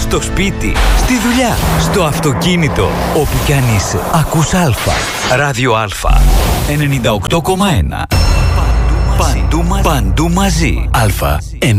Στο σπίτι, στη δουλειά, στο αυτοκίνητο, όπου κι αν είσαι. Ακούς Αλφα. Ράδιο Αλφα. 98,1. Παντού μαζί. Αλφα.